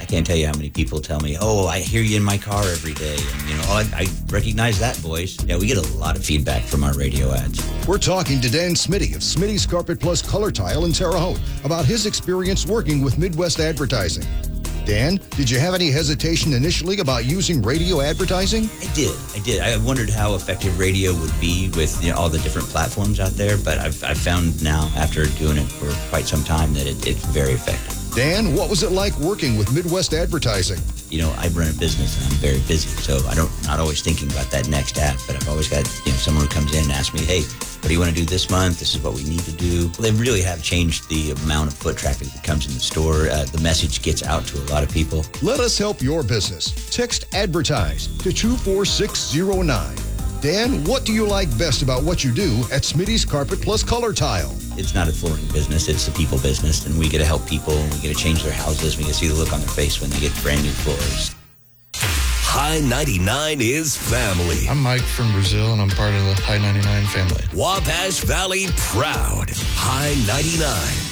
I can't tell you how many people tell me, oh, I hear you in my car every day. And, I recognize that voice. Yeah, we get a lot of feedback from our radio ads. We're talking to Dan Smitty of Smitty's Carpet Plus Color Tile in Terre Haute about his experience working with Midwest Advertising. Dan, did you have any hesitation initially about using radio advertising? I did. I wondered how effective radio would be with all the different platforms out there, but I've found now, after doing it for quite some time, that it's very effective. Dan, what was it like working with Midwest Advertising? I run a business and I'm very busy, so not always thinking about that next ad, but I've always got someone who comes in and asks me, hey, what do you want to do this month? This is what we need to do. They really have changed the amount of foot traffic that comes in the store. The message gets out to a lot of people. Let us help your business. Text ADVERTISE to 24609. Dan, what do you like best about what you do at Smitty's Carpet Plus Color Tile? It's not a flooring business, it's a people business, and we get to help people, and we get to change their houses, we get to see the look on their face when they get brand new floors. High 99 is family. I'm Mike from Brazil, and I'm part of the High 99 family. Wabash Valley proud. High 99.